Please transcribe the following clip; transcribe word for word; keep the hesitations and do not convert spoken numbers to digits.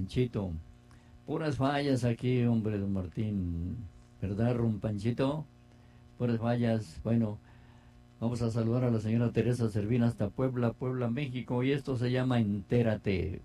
Panchito. Puras fallas aquí, hombre, don Martín. ¿Verdad, don Panchito? Puras fallas. Bueno, vamos a saludar a la señora Teresa Servina hasta Puebla, Puebla, México. Y esto se llama Entérate.